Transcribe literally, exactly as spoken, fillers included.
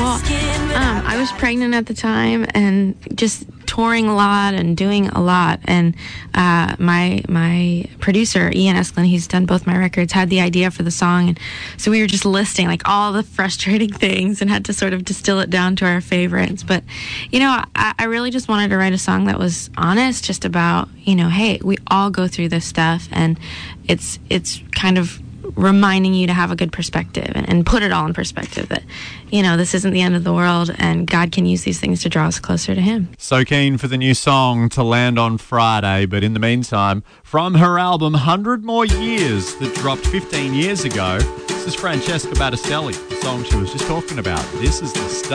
Well, um, I was pregnant at the time and just touring a lot and doing a lot. And uh, my my producer, Ian Esklin, he's done both my records, had the idea for the song. And so we were just listing like all the frustrating things and had to sort of distill it down to our favorites. But, you know, I, I really just wanted to write a song that was honest, just about, you know, hey, we all go through this stuff. And it's it's kind of reminding you to have a good perspective and, and put it all in perspective that, you know, this isn't the end of the world and God can use these things to draw us closer to him. So keen for the new song to land on Friday, but in the meantime, from her album one hundred More Years that dropped fifteen years ago, this is Francesca Battistelli, the song she was just talking about. This is The Stuff.